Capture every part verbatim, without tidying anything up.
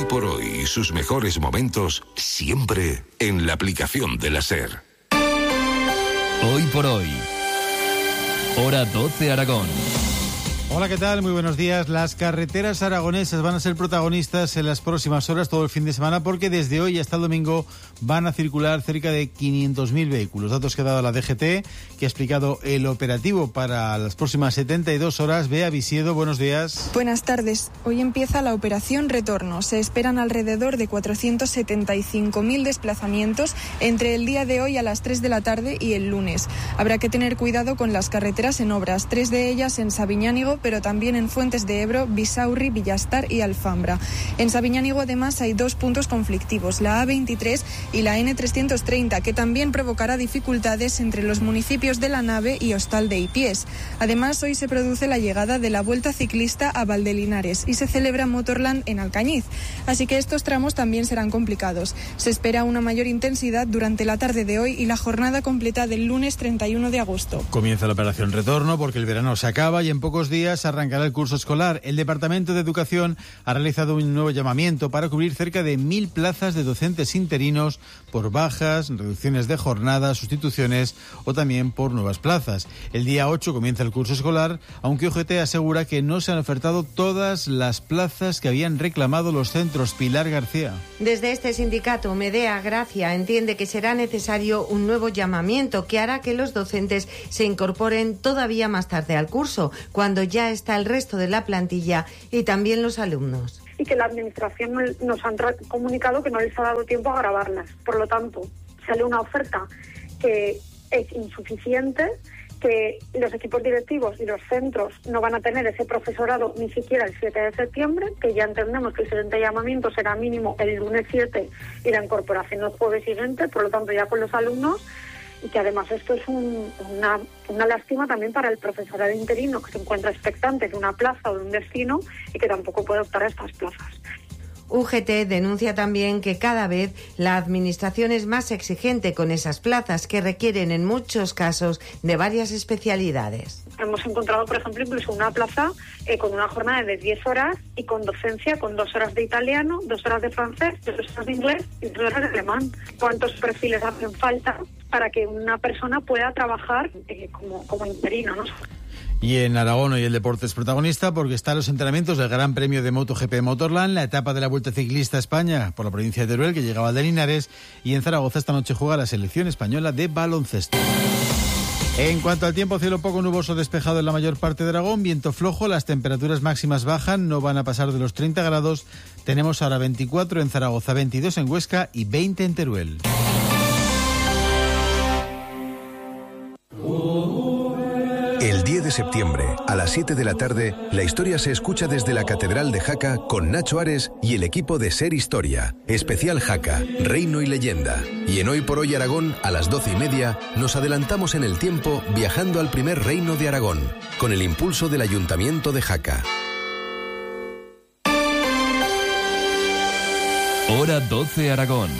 por hoy y sus mejores momentos siempre en la aplicación de la SER. Hoy por hoy. Hora doce Aragón. Hola, ¿qué tal? Muy buenos días. Las carreteras aragonesas van a ser protagonistas en las próximas horas, todo el fin de semana, porque desde hoy hasta el domingo van a circular cerca de quinientos mil vehículos. Datos que ha dado la D G T, que ha explicado el operativo para las próximas setenta y dos horas. Bea Visiedo, buenos días. Buenas tardes. Hoy empieza la operación Retorno. Se esperan alrededor de cuatrocientos setenta y cinco mil desplazamientos entre el día de hoy a las tres de la tarde y el lunes. Habrá que tener cuidado con las carreteras en obras, tres de ellas en Sabiñánigo, pero también en Fuentes de Ebro, Bisaurri, Villastar y Alfambra. En Sabiñánigo además hay dos puntos conflictivos, la A veintitrés y la N trescientos treinta, que también provocará dificultades entre los municipios de La Nave y Hostal de Ipiés. Además, hoy se produce la llegada de la Vuelta Ciclista a Valdelinares y se celebra Motorland en Alcañiz. Así que estos tramos también serán complicados. Se espera una mayor intensidad durante la tarde de hoy y la jornada completa del lunes treinta y uno de agosto. Comienza la operación Retorno porque el verano se acaba y en pocos días arrancará el curso escolar. El Departamento de Educación ha realizado un nuevo llamamiento para cubrir cerca de mil plazas de docentes interinos por bajas, reducciones de jornada, sustituciones o también por nuevas plazas. El día ocho comienza el curso escolar, aunque U G T asegura que no se han ofertado todas las plazas que habían reclamado los centros. Pilar García. Desde este sindicato, Medea Gracia entiende que será necesario un nuevo llamamiento que hará que los docentes se incorporen todavía más tarde al curso, cuando ya está el resto de la plantilla y también los alumnos. Y que la administración nos han comunicado que no les ha dado tiempo a grabarlas. Por lo tanto, sale una oferta que es insuficiente, que los equipos directivos y los centros no van a tener ese profesorado ni siquiera el siete de septiembre, que ya entendemos que el siguiente llamamiento será mínimo el lunes siete y la incorporación el jueves siguiente, por lo tanto ya con los alumnos. Y que además esto es un, una, una lástima también para el profesorado interino, que se encuentra expectante de una plaza o de un destino y que tampoco puede optar a estas plazas. U G T denuncia también que cada vez la administración es más exigente con esas plazas que requieren en muchos casos de varias especialidades. Hemos encontrado, por ejemplo, incluso una plaza eh, con una jornada de diez horas y con docencia, con dos horas de italiano, dos horas de francés, dos horas de inglés y dos horas de alemán. ¿Cuántos perfiles hacen falta para que una persona pueda trabajar eh, como, como interino, ¿no? Y en Aragón hoy el deporte es protagonista porque están los entrenamientos del Gran Premio de MotoGP Motorland, la etapa de la Vuelta Ciclista a España por la provincia de Teruel, que llegaba de Linares, y en Zaragoza esta noche juega la selección española de baloncesto. En cuanto al tiempo, cielo poco nuboso despejado en la mayor parte de Aragón, viento flojo, las temperaturas máximas bajan, no van a pasar de los treinta grados. Tenemos ahora veinticuatro en Zaragoza, veintidós en Huesca y veinte en Teruel. El diez de septiembre, a las siete de la tarde, la historia se escucha desde la Catedral de Jaca con Nacho Ares y el equipo de Ser Historia. Especial Jaca, Reino y Leyenda. Y en Hoy por Hoy Aragón, a las doce y media, nos adelantamos en el tiempo viajando al primer reino de Aragón, con el impulso del Ayuntamiento de Jaca. Hora doce Aragón.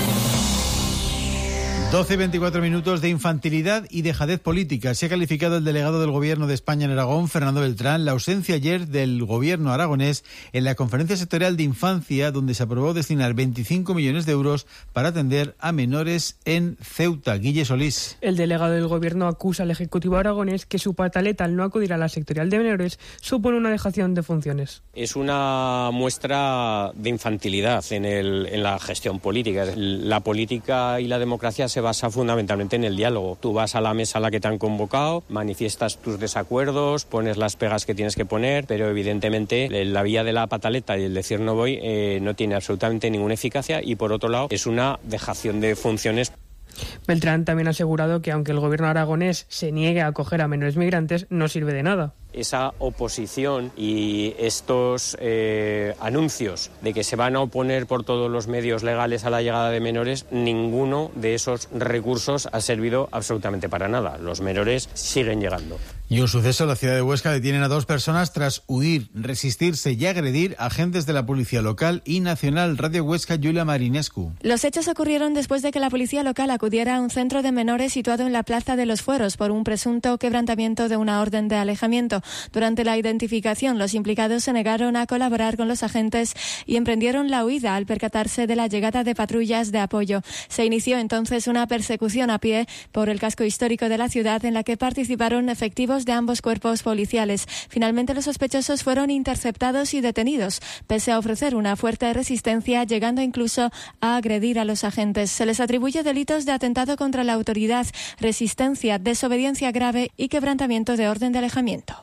doce y veinticuatro minutos de infantilidad y dejadez política. Se ha calificado el delegado del Gobierno de España en Aragón, Fernando Beltrán, la ausencia ayer del Gobierno aragonés en la Conferencia Sectorial de Infancia, donde se aprobó destinar veinticinco millones de euros para atender a menores en Ceuta. Guille Solís. El delegado del Gobierno acusa al Ejecutivo aragonés que su pataleta al no acudir a la sectorial de menores supone una dejación de funciones. Es una muestra de infantilidad en, el, en la gestión política. La política y la democracia se basa fundamentalmente en el diálogo. Tú vas a la mesa a la que te han convocado, manifiestas tus desacuerdos, pones las pegas que tienes que poner, pero evidentemente la vía de la pataleta y el decir no voy eh, no tiene absolutamente ninguna eficacia y por otro lado es una dejación de funciones. Beltrán también ha asegurado que aunque el gobierno aragonés se niegue a acoger a menores migrantes, no sirve de nada. Esa oposición y estos eh, anuncios de que se van a oponer por todos los medios legales a la llegada de menores, ninguno de esos recursos ha servido absolutamente para nada. Los menores siguen llegando. Y un suceso en la ciudad de Huesca: detienen a dos personas tras huir, resistirse y agredir a agentes de la policía local y nacional. Radio Huesca, Julia Marinescu. Los hechos ocurrieron después de que la policía local acudiera a un centro de menores situado en la Plaza de los Fueros por un presunto quebrantamiento de una orden de alejamiento. Durante la identificación, los implicados se negaron a colaborar con los agentes y emprendieron la huida al percatarse de la llegada de patrullas de apoyo. Se inició entonces una persecución a pie por el casco histórico de la ciudad en la que participaron efectivos de ambos cuerpos policiales. Finalmente, los sospechosos fueron interceptados y detenidos, pese a ofrecer una fuerte resistencia, llegando incluso a agredir a los agentes. Se les atribuye delitos de atentado contra la autoridad, resistencia, desobediencia grave y quebrantamiento de orden de alejamiento.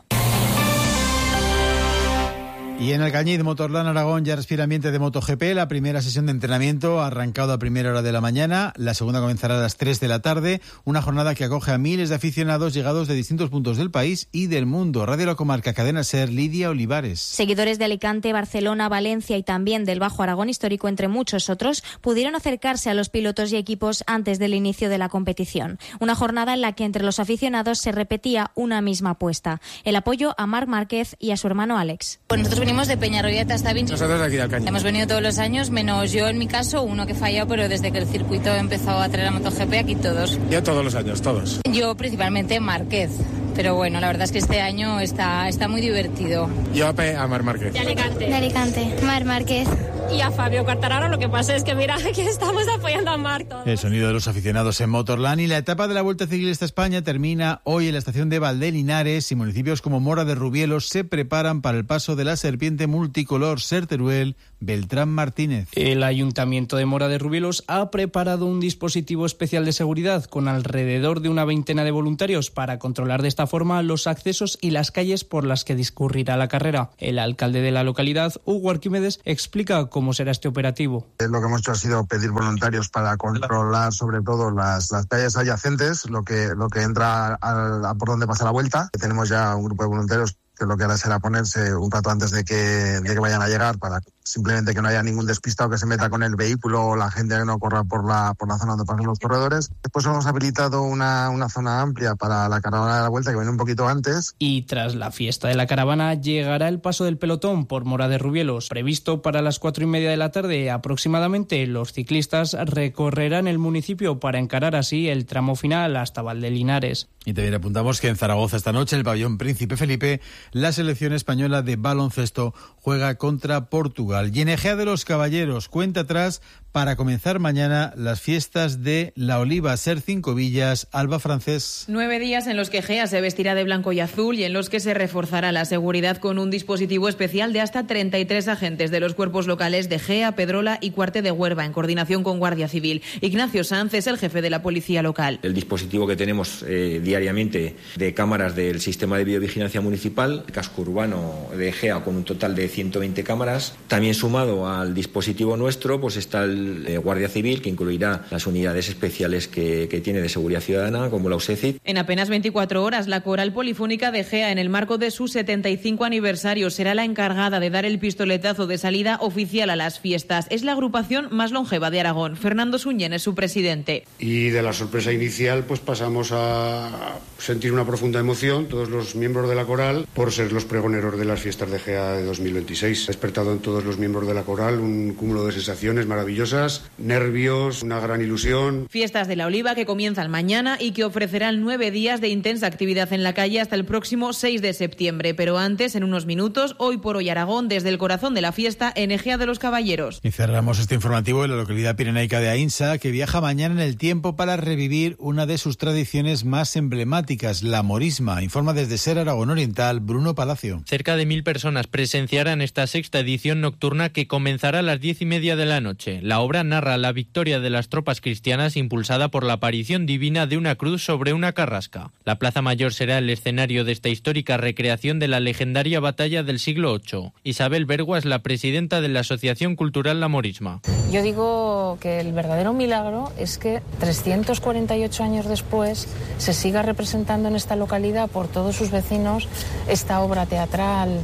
Y en el Cañiz, Motorland Aragón ya respira ambiente de MotoGP. La primera sesión de entrenamiento ha arrancado a primera hora de la mañana. La segunda comenzará a las tres de la tarde. Una jornada que acoge a miles de aficionados llegados de distintos puntos del país y del mundo. Radio La Comarca, Cadena SER, Lidia Olivares. Seguidores de Alicante, Barcelona, Valencia y también del Bajo Aragón Histórico, entre muchos otros, pudieron acercarse a los pilotos y equipos antes del inicio de la competición. Una jornada en la que entre los aficionados se repetía una misma apuesta: el apoyo a Marc Márquez y a su hermano Alex. Pues nosotros venimos de Peñarroya hasta Vinci. Nosotros de aquí de Alcañiz. Hemos venido todos los años, menos yo en mi caso, uno que falló, pero desde que el circuito empezó a traer a MotoGP, aquí todos. Yo todos los años, todos. Yo principalmente Márquez, pero bueno, la verdad es que este año está, está muy divertido. Yo a, P- a Marc Márquez. De Alicante. De Alicante, Marc Márquez. Y a Fabio Quartararo. Lo que pasa es que mira, aquí estamos apoyando a Marc todos. El sonido de los aficionados en Motorland. Y la etapa de la Vuelta Ciclista España termina hoy en la estación de Valdelinares y municipios como Mora de Rubielos se preparan para el paso de la serpiente multicolor Ser Teruel, Beltrán Martínez. El Ayuntamiento de Mora de Rubielos ha preparado un dispositivo especial de seguridad con alrededor de una veintena de voluntarios para controlar de esta forma los accesos y las calles por las que discurrirá la carrera. El alcalde de la localidad, Hugo Arquímedes, explica cómo será este operativo. Lo que hemos hecho ha sido pedir voluntarios para controlar sobre todo las, las calles adyacentes, lo que, lo que entra a, a por donde pasa la vuelta. Tenemos ya un grupo de voluntarios que lo que hará será ponerse un rato antes de que, de que vayan a llegar para simplemente que no haya ningún despistado que se meta con el vehículo o la gente que no corra por la, por la zona donde pasan los corredores. Después hemos habilitado una, una zona amplia para la caravana de la vuelta que viene un poquito antes. Y tras la fiesta de la caravana llegará el paso del pelotón por Mora de Rubielos. Previsto para las cuatro y media de la tarde aproximadamente, los ciclistas recorrerán el municipio para encarar así el tramo final hasta Valdelinares. Y también apuntamos que en Zaragoza esta noche, en el pabellón Príncipe Felipe, la selección española de baloncesto juega contra Portugal. Y en Egea de los Caballeros, cuenta atrás para comenzar mañana las fiestas de la Oliva Ser Cinco Villas, Alba Francés. Nueve días en los que Egea se vestirá de blanco y azul y en los que se reforzará la seguridad con un dispositivo especial de hasta treinta y tres agentes de los cuerpos locales de Egea, Pedrola y Cuarte de Huerva, en coordinación con Guardia Civil. Ignacio Sanz es el jefe de la policía local. El dispositivo que tenemos eh, diariamente de cámaras del sistema de videovigilancia municipal, el casco urbano de Egea con un total de ciento veinte cámaras. También sumado al dispositivo nuestro, pues está el eh, Guardia Civil, que incluirá las unidades especiales que, que tiene de seguridad ciudadana, como la U S E C I D. En apenas veinticuatro horas, la Coral Polifónica de Egea, en el marco de su setenta y cinco aniversario, será la encargada de dar el pistoletazo de salida oficial a las fiestas. Es la agrupación más longeva de Aragón. Fernando Suñén es su presidente. Y de la sorpresa inicial, pues pasamos a sentir una profunda emoción, todos los miembros de la Coral, por ser los pregoneros de las fiestas de Egea de dos mil veintiséis. Ha despertado en todos los miembros de la Coral un cúmulo de sensaciones maravillosas, nervios, una gran ilusión. Fiestas de la Oliva que comienzan mañana y que ofrecerán nueve días de intensa actividad en la calle hasta el próximo seis de septiembre. Pero antes, en unos minutos, Hoy por Hoy Aragón, desde el corazón de la fiesta en Egea de los Caballeros. Y cerramos este informativo en la localidad pirenaica de Aínsa, que viaja mañana en el tiempo para revivir una de sus tradiciones más emblemáticas, la morisma. Informa desde SER Aragón Oriental, Bruno Palacio. Cerca de mil personas presenciarán esta sexta edición nocturna que comenzará a las diez y media de la noche. La obra narra la victoria de las tropas cristianas impulsada por la aparición divina de una cruz sobre una carrasca. La Plaza Mayor será el escenario de esta histórica recreación de la legendaria batalla del siglo ocho. Isabel Bergua es la presidenta de la Asociación Cultural La Morisma. Yo digo que el verdadero milagro es que trescientos cuarenta y ocho años después se siga representando en esta localidad por todos sus vecinos esta obra teatral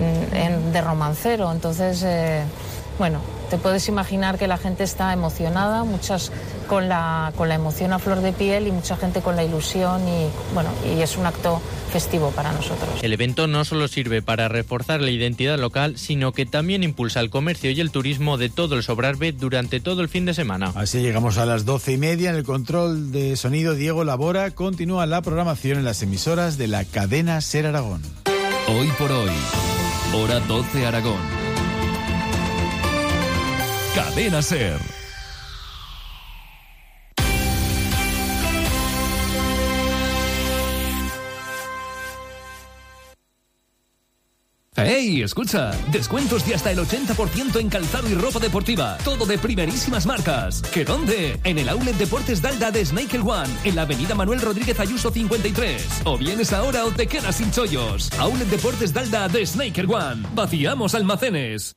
en, de romancero. Entonces, eh, bueno, te puedes imaginar que la gente está emocionada, muchas con la, con la emoción a flor de piel y mucha gente con la ilusión y, bueno, y es un acto festivo para nosotros. El evento no solo sirve para reforzar la identidad local, sino que también impulsa el comercio y el turismo de todo el Sobrarbe durante todo el fin de semana. Así llegamos a las doce y media. En el control de sonido, Diego Labora. Continúa la programación en las emisoras de la cadena SER Aragón. Hoy por hoy, hora doce Aragón. Cadena SER. ¡Hey! Escucha, descuentos de hasta el ochenta por ciento en calzado y ropa deportiva. Todo de primerísimas marcas. ¿Qué dónde? En el Outlet Deportes Dalda de Snake One, en la avenida Manuel Rodríguez Ayuso cincuenta y tres. O vienes ahora o te quedas sin chollos. Outlet Deportes Dalda de Snake One. Vaciamos almacenes.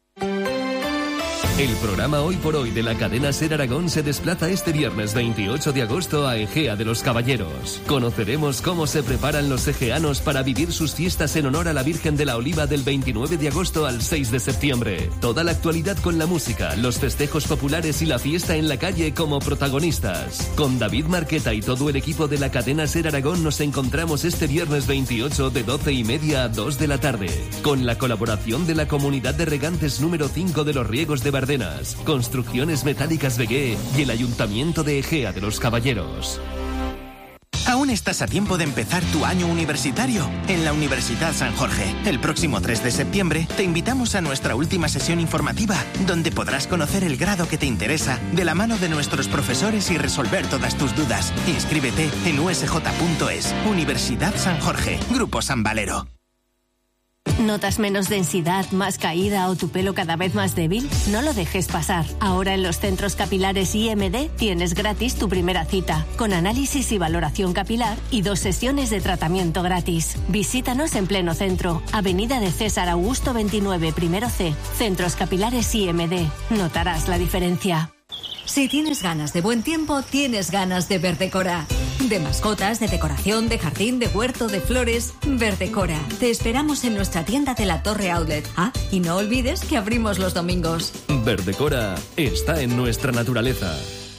El programa Hoy por Hoy de la cadena SER Aragón se desplaza este viernes veintiocho de agosto a Egea de los Caballeros. Conoceremos cómo se preparan los egeanos para vivir sus fiestas en honor a la Virgen de la Oliva del veintinueve de agosto al seis de septiembre. Toda la actualidad con la música, los festejos populares y la fiesta en la calle como protagonistas. Con David Marqueta y todo el equipo de la cadena SER Aragón nos encontramos este viernes veintiocho de doce y media a dos de la tarde. Con la colaboración de la Comunidad de Regantes número cinco de los Riegos de Bardenas, Construcciones Metálicas Begué y el Ayuntamiento de Egea de los Caballeros. Aún estás a tiempo de empezar tu año universitario en la Universidad San Jorge. El próximo tres de septiembre te invitamos a nuestra última sesión informativa, donde podrás conocer el grado que te interesa de la mano de nuestros profesores y resolver todas tus dudas. Inscríbete en u s j punto es. Universidad San Jorge, Grupo San Valero. ¿Notas menos densidad, más caída o tu pelo cada vez más débil? No lo dejes pasar. Ahora en los centros capilares I M D tienes gratis tu primera cita, con análisis y valoración capilar y dos sesiones de tratamiento gratis. Visítanos en pleno centro, Avenida de César Augusto veintinueve, primero C, Centros Capilares I M D. Notarás la diferencia. Si tienes ganas de buen tiempo, tienes ganas de Verdecora. De mascotas, de decoración, de jardín, de huerto, de flores. Verdecora. Te esperamos en nuestra tienda de la Torre Outlet. Ah, y no olvides que abrimos los domingos. Verdecora está en nuestra naturaleza.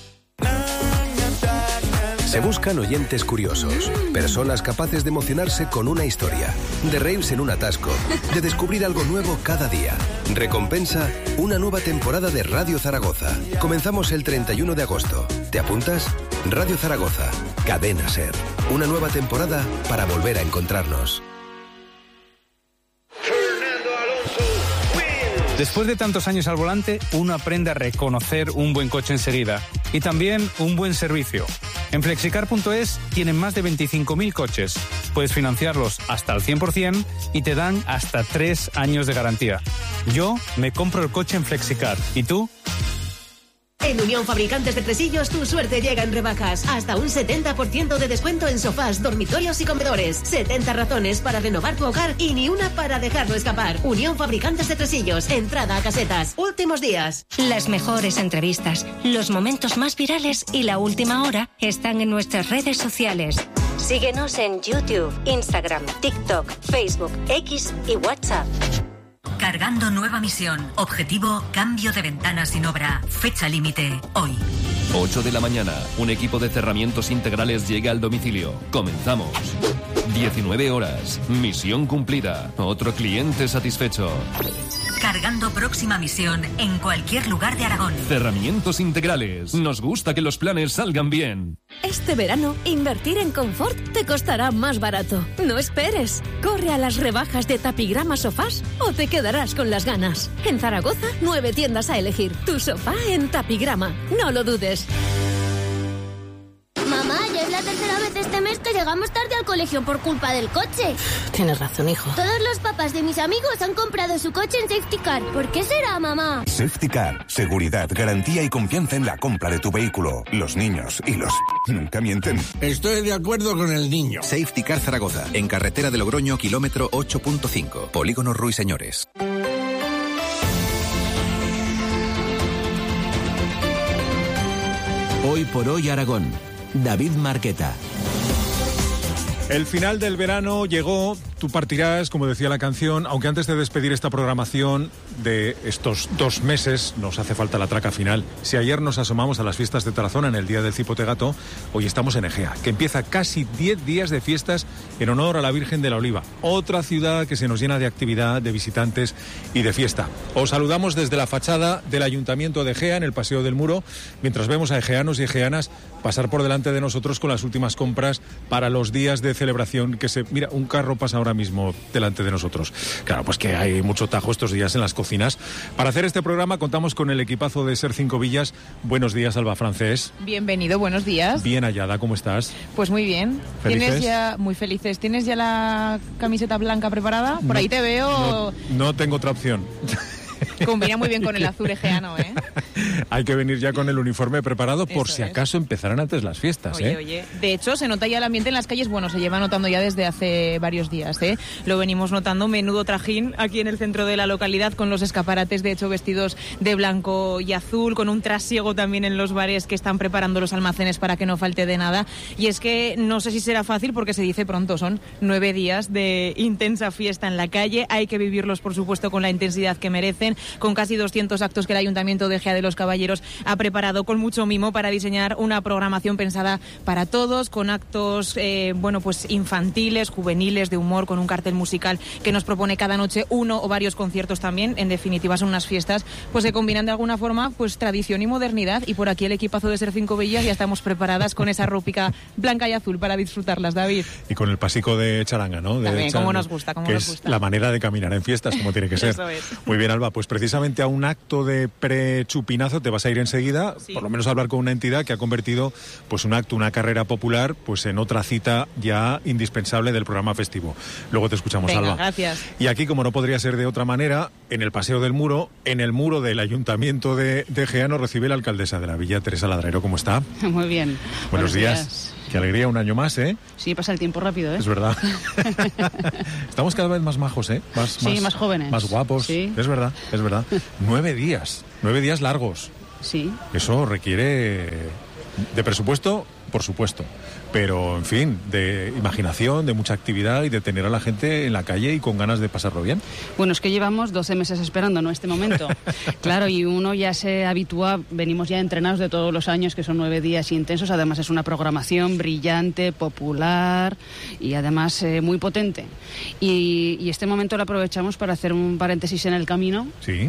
Se buscan oyentes curiosos, personas capaces de emocionarse con una historia, de reírse en un atasco, de descubrir algo nuevo cada día. Recompensa, una nueva temporada de Radio Zaragoza. Comenzamos el treinta y uno de agosto. ¿Te apuntas? Radio Zaragoza, Cadena SER. Una nueva temporada para volver a encontrarnos. Después de tantos años al volante, uno aprende a reconocer un buen coche enseguida y también un buen servicio. En flexicar punto es tienen más de veinticinco mil coches. Puedes financiarlos hasta el cien por ciento y te dan hasta tres años de garantía. Yo me compro el coche en Flexicar. ¿Y tú? En Unión Fabricantes de Tresillos tu suerte llega en rebajas. Hasta un setenta por ciento de descuento en sofás, dormitorios y comedores. setenta razones para renovar tu hogar y ni una para dejarlo escapar. Unión Fabricantes de Tresillos. Entrada a casetas. Últimos días. Las mejores entrevistas, los momentos más virales y la última hora están en nuestras redes sociales. Síguenos en YouTube, Instagram, TikTok, Facebook, X y WhatsApp. Cargando nueva misión. Objetivo, cambio de ventanas sin obra. Fecha límite, hoy. ocho de la mañana. Un equipo de cerramientos integrales llega al domicilio. Comenzamos. diecinueve horas. Misión cumplida. Otro cliente satisfecho. Cargando próxima misión en cualquier lugar de Aragón. Cerramientos integrales. Nos gusta que los planes salgan bien. Este verano, invertir en confort te costará más barato. No esperes. Corre a las rebajas de Tapigrama Sofás o te quedarás con las ganas. En Zaragoza, nueve tiendas a elegir. Tu sofá en Tapigrama. No lo dudes. Mamá, ya es la tercera vez este mes que llegamos tarde al colegio por culpa del coche. Tienes razón, hijo. Todos los papás de mis amigos han comprado su coche en Safety Car. ¿Por qué será, mamá? Safety Car. Seguridad, garantía y confianza en la compra de tu vehículo. Los niños y los... nunca mienten. Estoy de acuerdo con el niño. Safety Car Zaragoza. En carretera de Logroño, kilómetro ocho punto cinco. Polígono Ruiseñores. Hoy por hoy Aragón. David Marqueta. El final del verano llegó, tú partirás, como decía la canción, aunque antes de despedir esta programación de estos dos meses nos hace falta la traca final. Si ayer nos asomamos a las fiestas de Tarazona en el Día del Cipote Gato, hoy estamos en Egea, que empieza casi diez días de fiestas en honor a la Virgen de la Oliva. Otra ciudad que se nos llena de actividad, de visitantes y de fiesta. Os saludamos desde la fachada del Ayuntamiento de Egea, en el Paseo del Muro, mientras vemos a egeanos y egeanas pasar por delante de nosotros con las últimas compras para los días de celebración que se... Mira, un carro pasa ahora ahora mismo delante de nosotros. Claro, pues que hay mucho tajo estos días en las cocinas. Para hacer este programa contamos con el equipazo de Ser Cinco Villas. Buenos días, Alba Francés. Bienvenido, buenos días. Bien hallada, ¿cómo estás? Pues muy bien. ¿Felices? ¿Tienes ya, muy felices. ¿Tienes ya la camiseta blanca preparada? Por No, ahí te veo. No, no tengo otra opción. Combina muy bien con el azul egeano, ¿eh? Hay que venir ya con el uniforme preparado por Eso si es. acaso empezaran antes las fiestas, Oye, ¿eh? oye. De hecho, se nota ya el ambiente en las calles. Bueno, se lleva notando ya desde hace varios días, ¿eh? Lo venimos notando, menudo trajín aquí en el centro de la localidad, con los escaparates, de hecho, vestidos de blanco y azul, con un trasiego también en los bares que están preparando los almacenes para que no falte de nada. Y es que no sé si será fácil, porque se dice pronto, son nueve días de intensa fiesta en la calle. Hay que vivirlos, por supuesto, con la intensidad que merecen, con casi doscientos actos que el Ayuntamiento de Ejea de los Caballeros ha preparado con mucho mimo para diseñar una programación pensada para todos, con actos eh, bueno, pues infantiles, juveniles, de humor, con un cartel musical que nos propone cada noche uno o varios conciertos también. En definitiva, son unas fiestas pues que combinan de alguna forma pues tradición y modernidad, y por aquí el equipazo de Ser Cinco Villas ya estamos preparadas con esa roupica blanca y azul para disfrutarlas, David. Y con el pasico de charanga, ¿no? De También, charanga, como nos gusta, como que nos es gusta. la manera de caminar en fiestas, como tiene que ser. Eso es. Muy bien, Alba, pues precisamente a un acto de pre-chupinazo te vas a ir enseguida, Sí. por lo menos a hablar con una entidad que ha convertido pues un acto, una carrera popular, pues en otra cita ya indispensable del programa festivo. Luego te escuchamos, Venga, Alba. gracias. Y aquí, como no podría ser de otra manera, en el Paseo del Muro, en el muro del Ayuntamiento de, de Ejea, nos recibe la alcaldesa de la Villa, Teresa Ladrero. ¿Cómo está? Muy bien. Buenos, días. Qué alegría, un año más, ¿eh? Sí, pasa el tiempo rápido, ¿eh? Es verdad. Estamos cada vez más majos, ¿eh? Más, Sí, más jóvenes. Más guapos. Sí. Es verdad, es verdad. Nueve días, nueve días largos. Sí. Eso requiere de presupuesto, por supuesto. Pero, en fin, de imaginación, de mucha actividad y de tener a la gente en la calle y con ganas de pasarlo bien. Bueno, es que llevamos doce meses esperando, ¿no?, este momento. Claro, y uno ya se habitúa, venimos ya entrenados de todos los años, que son nueve días intensos. Además es una programación brillante, popular y además eh, muy potente. Y, y este momento lo aprovechamos para hacer un paréntesis en el camino. Sí.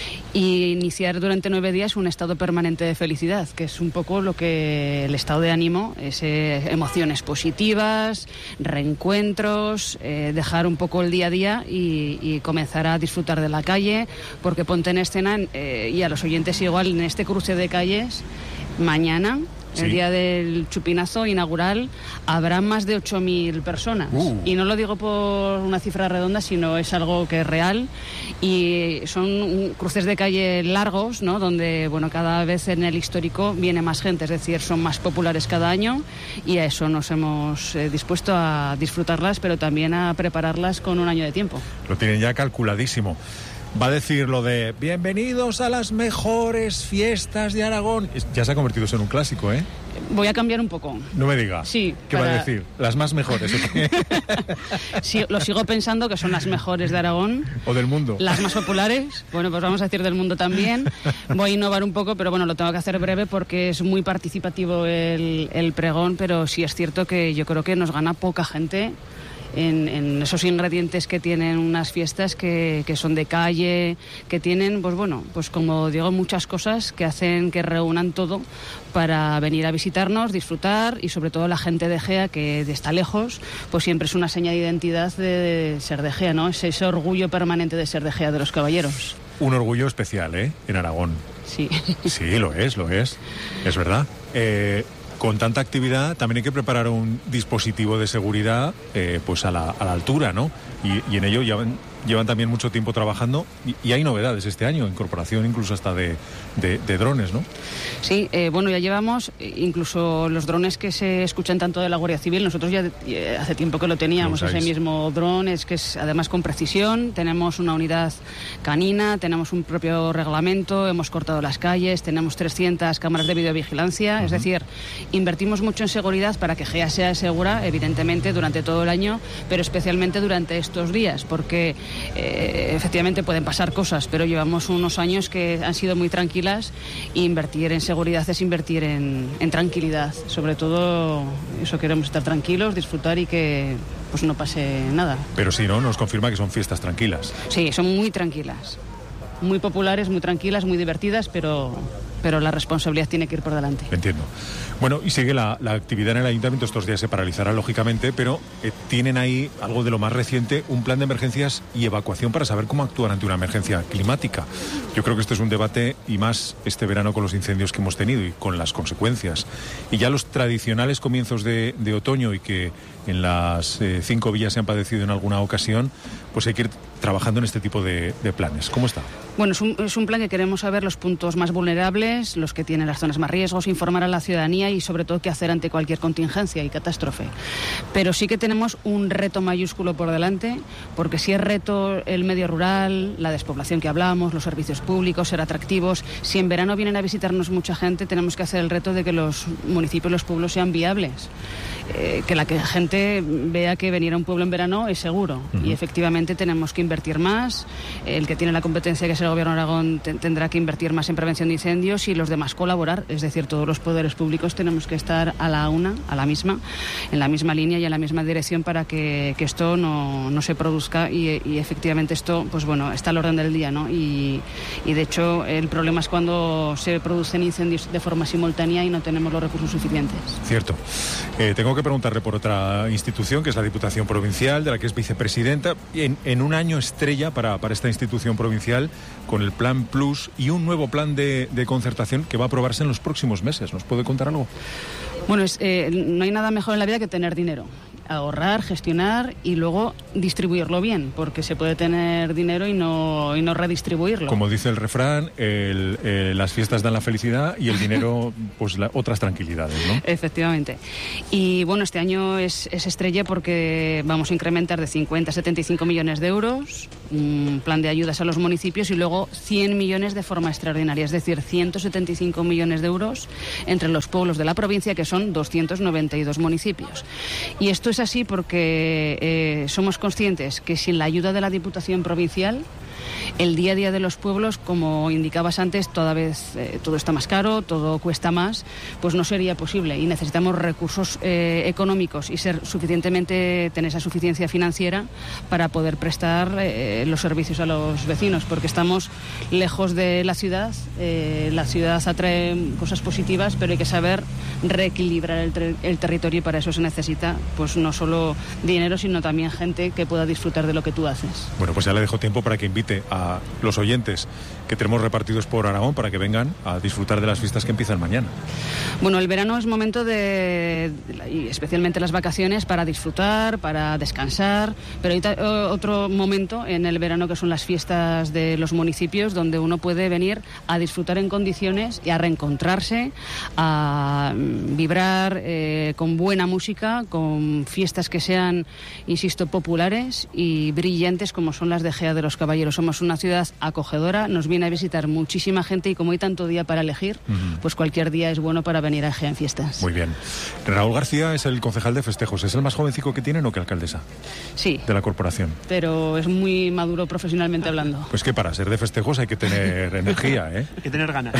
Y iniciar durante nueve días un estado permanente de felicidad, que es un poco lo que el estado de ánimo, ese, emociones positivas, reencuentros, eh, dejar un poco el día a día y, y comenzar a disfrutar de la calle, porque ponte en escena, eh, y a los oyentes igual, en este cruce de calles, mañana, Sí. el día del chupinazo inaugural, habrá más de ocho mil personas. Uh. Y no lo digo por una cifra redonda, sino es algo que es real. Y son cruces de calle largos, ¿no?, donde, bueno, cada vez en el histórico viene más gente, es decir, son más populares cada año, y a eso nos hemos eh, dispuesto a disfrutarlas, pero también a prepararlas con un año de tiempo. Lo tienen ya calculadísimo. Va a decir lo de bienvenidos a las mejores fiestas de Aragón. Ya se ha convertido eso en un clásico, ¿eh? Voy a cambiar un poco. No me diga. Sí. ¿Qué va a para- decir? Las más mejores. ¿O qué? Sí, lo sigo pensando que son las mejores de Aragón. ¿O del mundo? Las más populares, bueno, pues vamos a decir del mundo también. Voy a innovar un poco, pero bueno, lo tengo que hacer breve porque es muy participativo el, el pregón, pero sí es cierto que yo creo que nos gana poca gente en, en esos ingredientes que tienen unas fiestas que, que son de calle, que tienen, pues bueno, pues como digo, muchas cosas que hacen que reúnan todo para venir a visitarnos, disfrutar, y sobre todo la gente de Ejea, que está lejos, pues siempre es una seña de identidad de ser de Ejea, ¿no? Es ese orgullo permanente de ser de Ejea de los Caballeros. Un orgullo especial, ¿eh? En Aragón. Sí. Sí, lo es, lo es. Es verdad. Eh, con tanta actividad también hay que preparar un dispositivo de seguridad eh, pues a la, a la altura, ¿no? Y, y en ello llevan, llevan también mucho tiempo trabajando, y, y hay novedades este año, incorporación incluso hasta de, de, de drones, ¿no? Sí, eh, bueno, ya llevamos eh, incluso los drones que se escuchan tanto de la Guardia Civil. Nosotros ya eh, hace tiempo que lo teníamos, Lo ese usáis. mismo dron, es que es además con precisión. Tenemos una unidad canina, tenemos un propio reglamento, hemos cortado las calles, tenemos trescientas cámaras de videovigilancia. Uh-huh. Es decir, invertimos mucho en seguridad para que Ejea sea segura, evidentemente, durante todo el año, pero especialmente durante estos días, porque eh, efectivamente pueden pasar cosas, pero llevamos unos años que han sido muy tranquilas, e invertir en seguridad es invertir en, en tranquilidad. Sobre todo, eso, queremos estar tranquilos, disfrutar y que pues no pase nada. Pero si no, nos confirma que son fiestas tranquilas. Sí, son muy tranquilas, muy populares, muy tranquilas, muy divertidas, pero pero la responsabilidad tiene que ir por delante. Entiendo. Bueno, y sigue la, la actividad en el ayuntamiento. Estos días se paralizará, lógicamente, pero eh, tienen ahí algo de lo más reciente, un plan de emergencias y evacuación para saber cómo actuar ante una emergencia climática. Yo creo que este es un debate, y más este verano con los incendios que hemos tenido y con las consecuencias. Y ya los tradicionales comienzos de, de otoño, y que en las eh, cinco villas se han padecido en alguna ocasión, pues hay que ir trabajando en este tipo de, de planes. ¿Cómo está? Bueno, es un, es un plan que queremos saber los puntos más vulnerables, los que tienen las zonas más riesgos, informar a la ciudadanía y sobre todo qué hacer ante cualquier contingencia y catástrofe. Pero sí que tenemos un reto mayúsculo por delante, porque si es reto el medio rural, la despoblación que hablamos, los servicios públicos, ser atractivos, si en verano vienen a visitarnos mucha gente, tenemos que hacer el reto de que los municipios, los pueblos sean viables. Eh, que la que gente vea que venir a un pueblo en verano es seguro. Uh-huh. Y efectivamente tenemos que invertir más. El que tiene la competencia, que es el Gobierno de Aragón, te- tendrá que invertir más en prevención de incendios, y los demás colaborar. Es decir, todos los poderes públicos tenemos que estar a la una, a la misma, en la misma línea y en la misma dirección para que, que esto no, no se produzca y, y efectivamente esto, pues bueno, está al orden del día, ¿no? Y, y de hecho el problema es cuando se producen incendios de forma simultánea y no tenemos los recursos suficientes. Cierto. Eh, tengo que preguntarle por otra institución, que es la Diputación Provincial, de la que es vicepresidenta, en, en un año estrella para, para esta institución provincial, con el Plan Plus y un nuevo plan de, de concertación que va a aprobarse en los próximos meses. ¿Nos puede contar algo? Bueno, es, eh, no hay nada mejor en la vida que tener dinero. Ahorrar, gestionar y luego distribuirlo bien, porque se puede tener dinero y no, y no redistribuirlo. Como dice el refrán, el, eh, las fiestas dan la felicidad y el dinero, pues la, otras tranquilidades, ¿no? Efectivamente. Y bueno, este año es, es estrella porque vamos a incrementar de cincuenta a setenta y cinco millones de euros, un plan de ayudas a los municipios, y luego cien millones de forma extraordinaria, es decir, ciento setenta y cinco millones de euros entre los pueblos de la provincia, que son doscientos noventa y dos municipios. Y esto es así porque eh, somos conscientes que sin la ayuda de la Diputación Provincial, el día a día de los pueblos, como indicabas antes, toda vez eh, todo está más caro, todo cuesta más, pues no sería posible, y necesitamos recursos eh, económicos y ser suficientemente, tener esa suficiencia financiera para poder prestar eh, los servicios a los vecinos, porque estamos lejos de la ciudad. Eh, la ciudad atrae cosas positivas, pero hay que saber reequilibrar el, ter- el territorio, y para eso se necesita pues no solo dinero, sino también gente que pueda disfrutar de lo que tú haces. Bueno, pues ya le dejo tiempo para que invite a los oyentes que tenemos repartidos por Aragón para que vengan a disfrutar de las fiestas que empiezan mañana. Bueno, el verano es momento de, y especialmente las vacaciones, para disfrutar, para descansar, pero hay ta- otro momento en el verano que son las fiestas de los municipios, donde uno puede venir a disfrutar en condiciones y a reencontrarse, a vibrar eh, con buena música, con fiestas que sean, insisto, populares y brillantes, como son las de Gea de los Caballeros. Somos una ciudad acogedora, nos viene a visitar muchísima gente, y como hay tanto día para elegir, uh-huh. pues cualquier día es bueno para venir a Gea en fiestas. Muy bien. Raúl García es el concejal de festejos. ¿Es el más jovencico que tienen o que alcaldesa? Sí. De la corporación. Pero es muy maduro profesionalmente hablando. Pues que para ser de festejos hay que tener energía, ¿eh? Hay que tener ganas.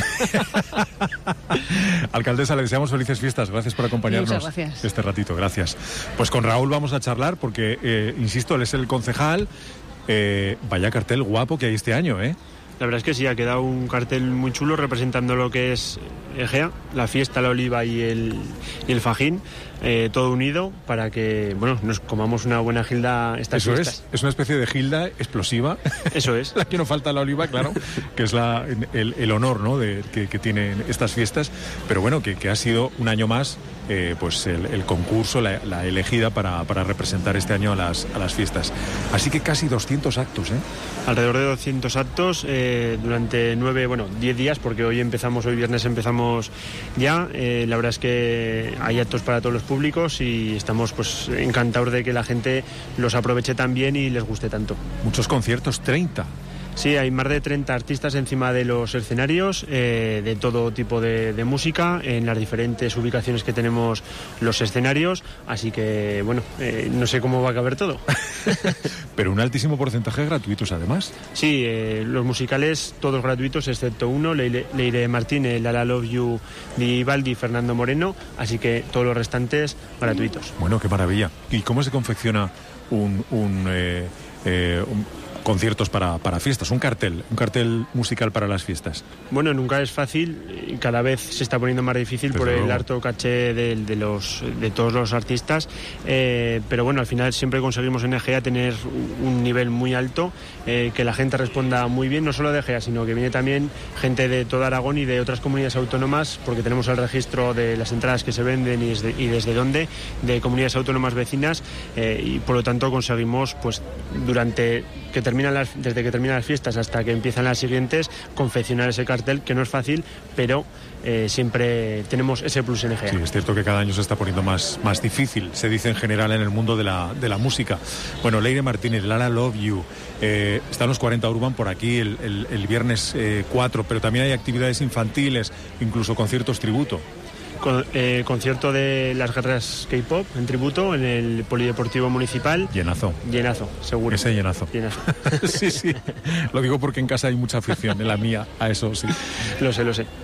Alcaldesa, le deseamos felices fiestas. Gracias por acompañarnos. Muchas gracias. Este ratito. Gracias. Pues con Raúl vamos a charlar porque, eh, insisto, él es el concejal. Eh, vaya cartel guapo que hay este año, ¿eh? La verdad es que sí, ha quedado un cartel muy chulo representando lo que es Egea, la fiesta, la oliva y el, y el fajín, eh, todo unido para que, bueno, nos comamos una buena gilda estas Eso fiestas. es, es una especie de gilda explosiva. Eso es. La que no falta la oliva, claro, que es la, el, el honor, ¿no?, de, que, que tienen estas fiestas, pero bueno, que, que ha sido un año más eh, pues el, el concurso, la, la elegida para, para representar este año a las, a las fiestas. Así que casi doscientos actos, ¿eh? Alrededor de doscientos actos eh, durante nueve, bueno, diez días, porque hoy empezamos, hoy viernes empezamos ya. Eh, la verdad es que hay actos para todos los públicos y estamos pues encantados de que la gente los aproveche tan bien y les guste tanto. Muchos conciertos, treinta. Sí, hay más de treinta artistas encima de los escenarios, eh, de todo tipo de, de música, en las diferentes ubicaciones que tenemos los escenarios, así que, bueno, eh, no sé cómo va a caber todo. Pero un altísimo porcentaje gratuitos, además. Sí, eh, los musicales todos gratuitos, excepto uno, Leire, Leire Martín, el La La Love You de Vivaldi y Fernando Moreno, así que todos los restantes gratuitos. Bueno, qué maravilla. ¿Y cómo se confecciona un... un, eh, eh, un conciertos para, para fiestas, un cartel, un cartel musical para las fiestas. Bueno, nunca es fácil y cada vez se está poniendo más difícil Desde por luego. el alto caché de, de, los, de todos los artistas, eh, pero bueno, al final siempre conseguimos en Egea tener un nivel muy alto, eh, que la gente responda muy bien, no solo de Egea, sino que viene también gente de toda Aragón y de otras comunidades autónomas, porque tenemos el registro de las entradas que se venden y desde, y desde dónde, de comunidades autónomas vecinas, eh, y por lo tanto conseguimos, pues durante que terminan las, desde que terminan las fiestas hasta que empiezan las siguientes, confeccionar ese cartel, que no es fácil, pero eh, siempre tenemos ese plus en Egea. Sí, es cierto que cada año se está poniendo más, más difícil, se dice en general en el mundo de la, de la música. Bueno, Leire Martínez, Lara Love You, eh, están los cuarenta Urban por aquí el, el, el viernes eh, cuatro, pero también hay actividades infantiles, incluso conciertos tributo. Con, eh, concierto de las guerras K-pop en tributo en el Polideportivo Municipal. Llenazo. Llenazo, seguro. Ese llenazo. Llenazo. Sí, sí. Lo digo porque en casa hay mucha afición, en la mía, a eso sí. Lo sé, lo sé.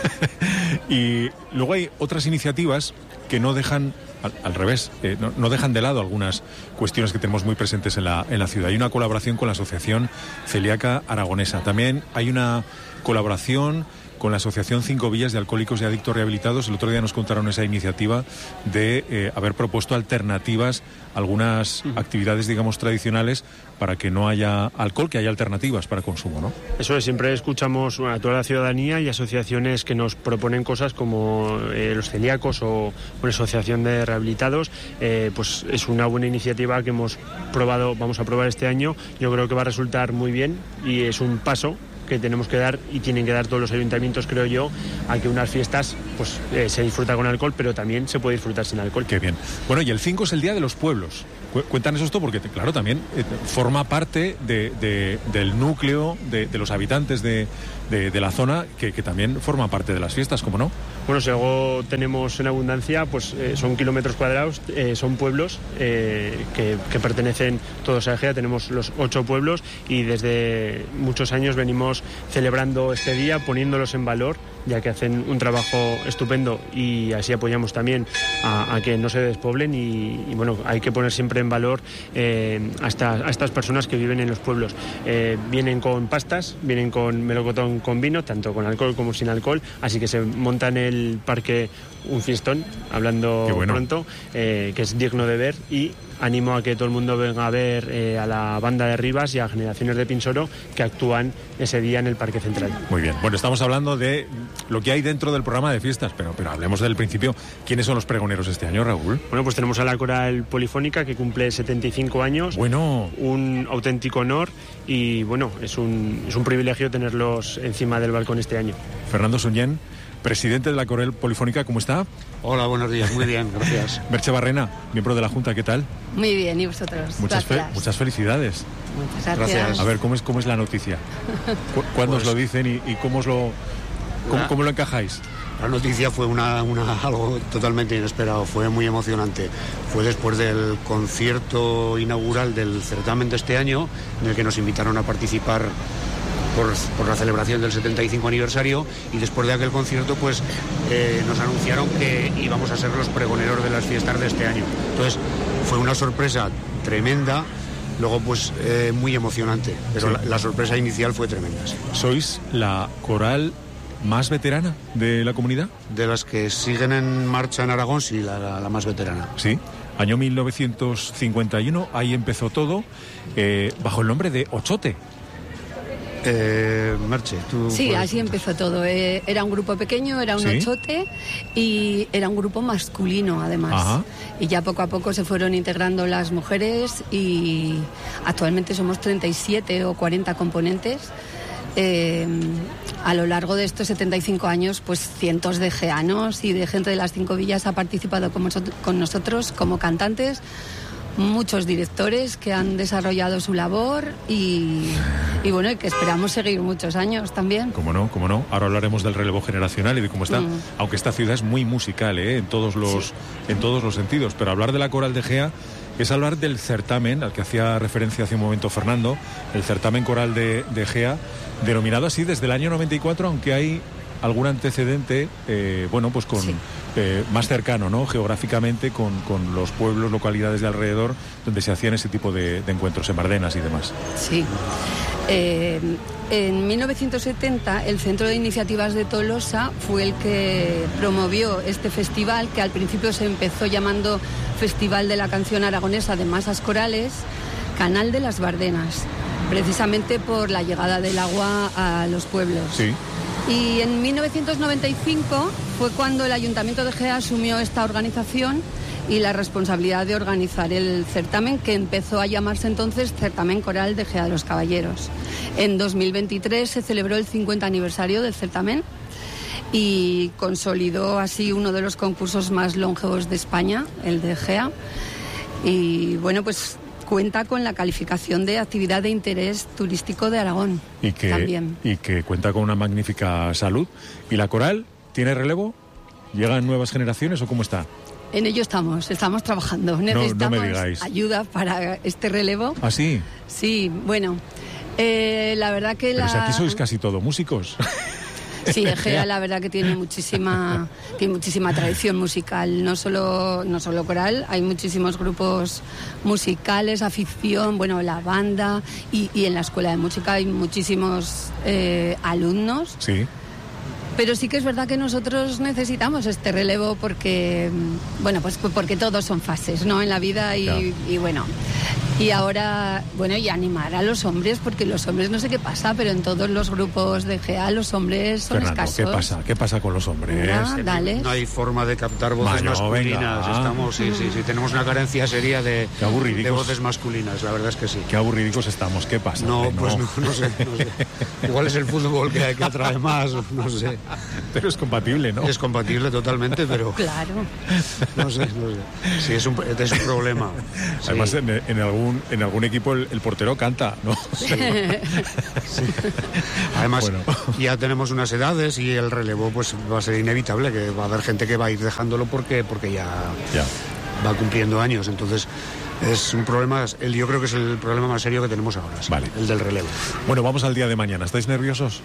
Y luego hay otras iniciativas que no dejan, al, al revés, eh, no, no dejan de lado algunas cuestiones que tenemos muy presentes en la, en la ciudad. Hay una colaboración con la Asociación Celíaca Aragonesa. También hay una colaboración con la Asociación Cinco Villas de Alcohólicos y Adictos Rehabilitados. El otro día nos contaron esa iniciativa de eh, haber propuesto alternativas a algunas uh-huh. actividades, digamos, tradicionales para que no haya alcohol, que haya alternativas para consumo, ¿no? Eso es, siempre escuchamos a toda la ciudadanía y asociaciones que nos proponen cosas como eh, los celíacos o una asociación de rehabilitados. Eh, pues es una buena iniciativa que hemos probado, vamos a probar este año. Yo creo que va a resultar muy bien y es un paso que tenemos que dar y tienen que dar todos los ayuntamientos, creo yo, a que unas fiestas pues eh, se disfruta con alcohol, pero también se puede disfrutar sin alcohol. Qué bien. Bueno, y el cinco es el Día de los Pueblos. Cuéntanos esto porque, claro, también eh, forma parte de, de, del núcleo de, de los habitantes de, de, de la zona, que, que también forma parte de las fiestas, ¿cómo no? Bueno, si algo tenemos en abundancia, pues eh, son kilómetros cuadrados, eh, son pueblos eh, que, que pertenecen todos a Egea. Tenemos los ocho pueblos y desde muchos años venimos celebrando este día, poniéndolos en valor, ya que hacen un trabajo estupendo y así apoyamos también a, a que no se despoblen y, y bueno, hay que poner siempre en valor eh, a, esta, a estas personas que viven en los pueblos. Eh, vienen con pastas, vienen con melocotón con vino, tanto con alcohol como sin alcohol, así que se montan el parque un fiestón, hablando bueno. pronto, eh, que es digno de ver, y animo a que todo el mundo venga a ver eh, a la banda de Rivas y a Generaciones de Pinsoro, que actúan ese día en el Parque Central. Muy bien, bueno, estamos hablando de lo que hay dentro del programa de fiestas, pero, pero hablemos del principio. ¿Quiénes son los pregoneros este año, Raúl? Bueno, pues tenemos a la Coral Polifónica, que cumple setenta y cinco años. Bueno. Un auténtico honor y, bueno, es un, es un privilegio tenerlos encima del balcón este año. Fernando Suñén, presidente de la Coral Polifónica, ¿cómo está? Hola, buenos días, muy bien, gracias. Merche Barrena, miembro de la Junta, ¿qué tal? Muy bien, ¿y vosotros? Muchas, fe muchas felicidades. Muchas gracias. gracias. A ver, ¿cómo es, cómo es la noticia? ¿Cu ¿Cuándo pues, os lo dicen y, y cómo, os lo, cómo, la, cómo lo encajáis? La noticia fue una, una, algo totalmente inesperado, fue muy emocionante. Fue después del concierto inaugural del certamen de este año, en el que nos invitaron a participar Por, por la celebración del setenta y cinco aniversario, y después de aquel concierto pues eh, nos anunciaron que íbamos a ser los pregoneros de las fiestas de este año. Entonces fue una sorpresa tremenda, luego pues eh, muy emocionante, pero sí. la, la sorpresa inicial fue tremenda. Sí. ¿Sois la coral más veterana de la comunidad? De las que siguen en marcha en Aragón, sí, la, la, la más veterana. Sí. Año mil novecientos cincuenta y uno, ahí empezó todo, eh, bajo el nombre de Ochote. Eh, Merche, tú sí, así empezó todo. Eh, era un grupo pequeño, era un ¿Sí? ochote y era un grupo masculino además. Ajá. Y ya poco a poco se fueron integrando las mujeres y actualmente somos treinta y siete o cuarenta componentes. Eh, a lo largo de estos setenta y cinco años, pues cientos de geanos y de gente de las cinco villas ha participado con, con nosotros como cantantes. Muchos directores que han desarrollado su labor y, y bueno, y que esperamos seguir muchos años también. Cómo no, cómo no. Ahora hablaremos del relevo generacional y de cómo está, mm. aunque esta ciudad es muy musical, ¿eh? en todos los sí. en todos los sentidos. Pero hablar de la Coral de Egea es hablar del certamen al que hacía referencia hace un momento Fernando, el certamen coral de, de Egea, denominado así desde el año noventa y cuatro, aunque hay algún antecedente, eh, bueno, pues con sí. eh, más cercano, ¿no? Geográficamente con, con los pueblos, localidades de alrededor donde se hacían ese tipo de, de encuentros, en Bardenas y demás. Sí. Eh, en mil novecientos setenta el Centro de Iniciativas de Tolosa fue el que promovió este festival, que al principio se empezó llamando Festival de la Canción Aragonesa de Masas Corales, Canal de las Bardenas, precisamente por la llegada del agua a los pueblos. Sí. Y en mil novecientos noventa y cinco fue cuando el Ayuntamiento de Gea asumió esta organización y la responsabilidad de organizar el certamen, que empezó a llamarse entonces Certamen Coral de Gea de los Caballeros. En dos mil veintitrés se celebró el cincuenta aniversario del certamen y consolidó así uno de los concursos más longevos de España, el de Gea. Y bueno, pues cuenta con la calificación de actividad de interés turístico de Aragón. Y que, también. Y que cuenta con una magnífica salud. ¿Y la coral tiene relevo? ¿Llegan nuevas generaciones o cómo está? En ello estamos, estamos trabajando. Necesitamos no, no me digáis. ayuda para este relevo. ¿Ah, sí? Sí, bueno, eh, la verdad que Pero la... si aquí sois casi todo músicos. Sí, Egea la verdad que tiene muchísima tiene muchísima tradición musical, no solo no solo coral, hay muchísimos grupos musicales, afición, bueno, la banda y, y en la escuela de música hay muchísimos eh, alumnos. Sí. Pero sí que es verdad que nosotros necesitamos este relevo porque, bueno, pues porque todos son fases, ¿no? En la vida y, claro. y bueno, y ahora, bueno, y animar a los hombres, porque los hombres no sé qué pasa, pero en todos los grupos de Gea los hombres son Fernando, escasos. ¿qué pasa? ¿Qué pasa con los hombres? Venga, dale. No hay forma de captar voces Bueno, masculinas. venga. Estamos, sí, sí, sí, tenemos una carencia seria de, Qué aburridicos. de voces masculinas, la verdad es que sí. Qué aburridicos estamos, ¿qué pasa? No, Hombre, pues no, no sé, no sé. Igual es el fútbol que, que atrae más, no sé. Pero es compatible, ¿no? Es compatible totalmente, pero... Claro. No sé, no sé. Sí, es un, es un problema. Sí. Además, en, en, algún, en algún equipo el, el portero canta, ¿no? Sí. Sí. Además, bueno. Ya tenemos unas edades y el relevo pues va a ser inevitable, que va a haber gente que va a ir dejándolo porque, porque ya, ya va cumpliendo años. Entonces... es un problema, el, yo creo que es el problema más serio que tenemos ahora, sí, vale. El del relevo. Bueno, vamos al día de mañana. ¿Estáis nerviosos?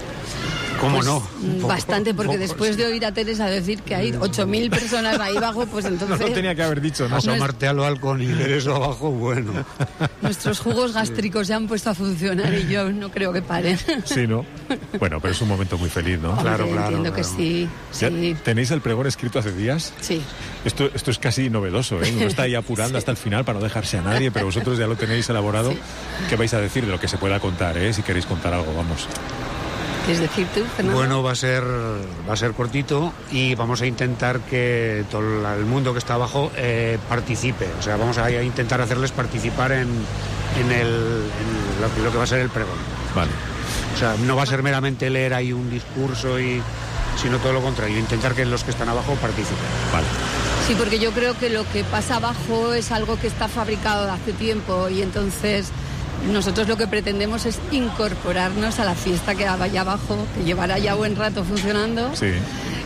¿Cómo pues, no? Bastante, porque después de oír a Teresa decir que hay ocho mil personas ahí abajo, pues entonces... No lo tenía que haber dicho, ¿no? Asomarte al balcón y ver eso abajo, bueno. Nuestros jugos gástricos se han puesto a funcionar y yo no creo que paren. Sí, ¿no? Bueno, pero es un momento muy feliz, ¿no? Claro, claro. Entiendo claro. que sí, sí. ¿Tenéis el pregón escrito hace días? Sí. Esto, esto es casi novedoso, ¿eh? Uno está ahí apurando sí. hasta el final para no dejarse a nadie, pero vosotros ya lo tenéis elaborado. Sí. ¿Qué vais a decir de lo que se pueda contar, eh? Si queréis contar algo, vamos. ¿Quieres decir tú, Fernando? Bueno, va a ser va a ser cortito y vamos a intentar que todo el mundo que está abajo eh, participe. O sea, vamos a intentar hacerles participar en, en, el, en lo, lo que va a ser el pregón. Vale. O sea, no va a ser meramente leer ahí un discurso, y sino todo lo contrario, intentar que los que están abajo participen. Vale. Sí, porque yo creo que lo que pasa abajo es algo que está fabricado de hace tiempo y entonces... nosotros lo que pretendemos es incorporarnos a la fiesta que vaya abajo, que llevará ya buen rato funcionando. Sí.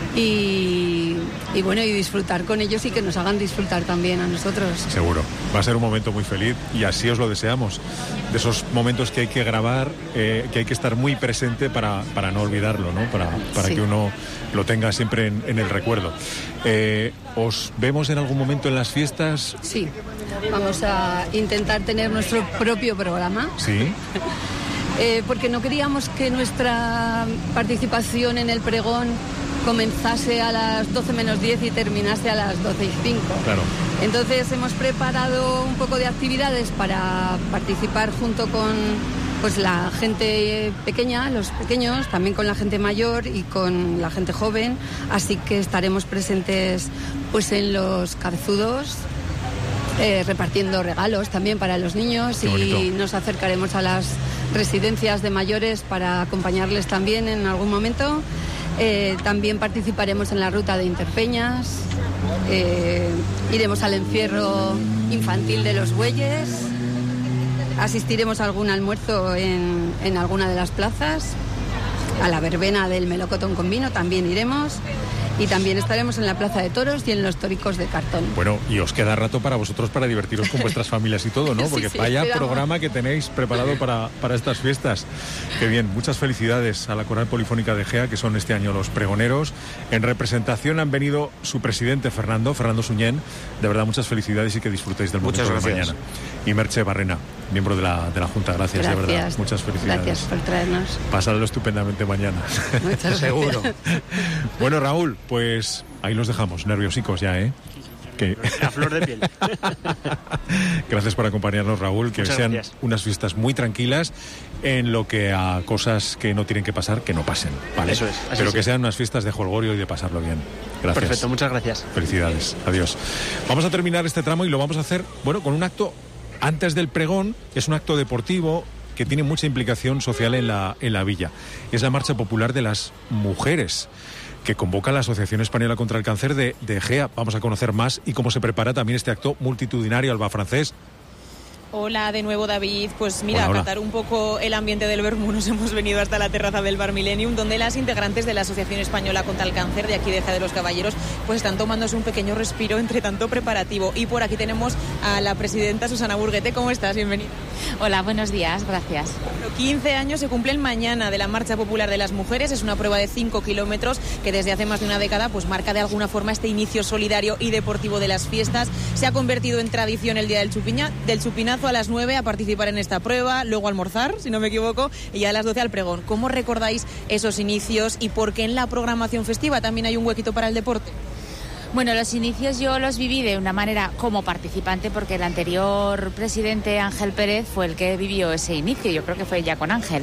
Y, y bueno, y disfrutar con ellos y que nos hagan disfrutar también a nosotros. Seguro. Va a ser un momento muy feliz y así os lo deseamos. De esos momentos que hay que grabar, eh, que hay que estar muy presente para, para no olvidarlo, ¿no? Para, para sí. que uno lo tenga siempre en, en el recuerdo. Eh, ¿Os vemos en algún momento en las fiestas? Sí. Vamos a intentar tener nuestro propio programa. Sí. eh, porque no queríamos que nuestra participación en el pregón comenzase a las doce menos diez y terminase a las doce y cinco. Claro. Entonces hemos preparado un poco de actividades para participar junto con pues la gente pequeña, los pequeños, también con la gente mayor y con la gente joven. Así que estaremos presentes pues en los cabezudos, eh, repartiendo regalos también para los niños. Qué y bonito. Nos acercaremos a las residencias de mayores para acompañarles también en algún momento. Eh, también participaremos en la ruta de Interpeñas, eh, iremos al encierro infantil de los bueyes, asistiremos a algún almuerzo en, en alguna de las plazas a la verbena del melocotón con vino también iremos. Y también estaremos en la Plaza de Toros y en los Toricos de Cartón. Bueno, y os queda rato para vosotros para divertiros con vuestras familias y todo, ¿no? Porque sí, sí, vaya esperamos. programa que tenéis preparado para, para estas fiestas. Qué bien, muchas felicidades a la Coral Polifónica de Gea, que son este año los pregoneros. En representación han venido su presidente, Fernando, Fernando Suñén. De verdad, muchas felicidades y que disfrutéis del momento Muchas de gracias. mañana. Y Merche Barrena, miembro de la, de la Junta. Gracias, Gracias, de verdad. Muchas felicidades. Gracias por traernos. Pasadlo estupendamente mañana. Muchas Seguro. Bueno, Raúl, pues ahí los dejamos, nerviosicos ya, ¿eh? Que... A flor de piel. Gracias por acompañarnos, Raúl. Que Muchas sean gracias. unas fiestas muy tranquilas en lo que a cosas que no tienen que pasar, que no pasen, ¿vale? Eso es, así Pero sí. que sean unas fiestas de jolgorio y de pasarlo bien. Gracias. Perfecto, muchas gracias. Felicidades. Adiós. Vamos a terminar este tramo y lo vamos a hacer, bueno, con un acto antes del pregón, que es un acto deportivo que tiene mucha implicación social en la, en la villa. Es la Marcha Popular de las Mujeres, que convoca la Asociación Española contra el Cáncer de, de Gea. Vamos a conocer más y cómo se prepara también este acto multitudinario. Alba Francés. Hola de nuevo, David. Pues mira, Hola, hola. a catar un poco el ambiente del Vermú, nos hemos venido hasta la terraza del Bar Millennium, donde las integrantes de la Asociación Española contra el Cáncer de aquí de Gea de los Caballeros pues están tomándose un pequeño respiro entre tanto preparativo. Y por aquí tenemos a la presidenta Susana Burguete. ¿Cómo estás? Bienvenida. Hola, buenos días, gracias. Bueno, quince años se cumplen mañana de la Marcha Popular de las Mujeres. Es una prueba de cinco kilómetros que desde hace más de una década pues marca de alguna forma este inicio solidario y deportivo de las fiestas. Se ha convertido en tradición el día del, chupiña, del chupinazo a las nueve a participar en esta prueba, luego almorzar, si no me equivoco, y ya a las doce al pregón. ¿Cómo recordáis esos inicios y por qué en la programación festiva también hay un huequito para el deporte? Bueno, los inicios yo los viví de una manera como participante porque el anterior presidente Ángel Pérez fue el que vivió ese inicio, yo creo que fue ya con Ángel.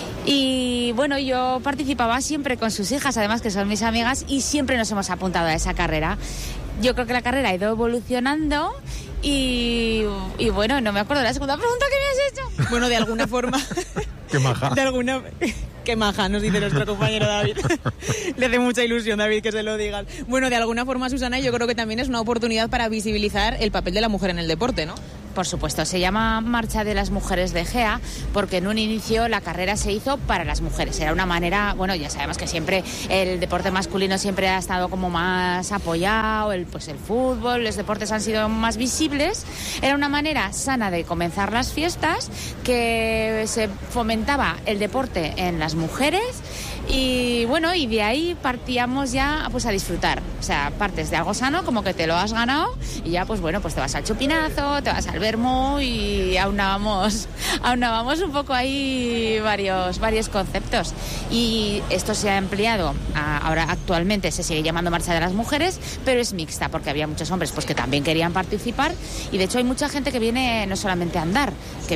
Y bueno, yo participaba siempre con sus hijas, además que son mis amigas, y siempre nos hemos apuntado a esa carrera. Yo creo que la carrera ha ido evolucionando y, y bueno, no me acuerdo de la segunda pregunta que me has hecho. Bueno, de alguna forma... Qué maja. De alguna... Qué maja, nos dice nuestro compañero David. Le hace mucha ilusión, David, que se lo digan. Bueno, de alguna forma, Susana, yo creo que también es una oportunidad para visibilizar el papel de la mujer en el deporte, ¿no? Por supuesto, se llama Marcha de las Mujeres de Gea porque en un inicio la carrera se hizo para las mujeres. Era una manera, bueno, ya sabemos que siempre el deporte masculino siempre ha estado como más apoyado, el, pues el fútbol, los deportes han sido más visibles. Era una manera sana de comenzar las fiestas, que se fomentaba el deporte en las mujeres y bueno, y de ahí partíamos ya pues a disfrutar. O sea, partes de algo sano, como que te lo has ganado y ya pues bueno, pues te vas al chupinazo, te vas al vermú y aunábamos, aunábamos un poco ahí varios, varios conceptos. Y esto se ha ampliado, a, ahora actualmente se sigue llamando Marcha de las Mujeres, pero es mixta porque había muchos hombres pues que también querían participar y de hecho hay mucha gente que viene no solamente a andar, que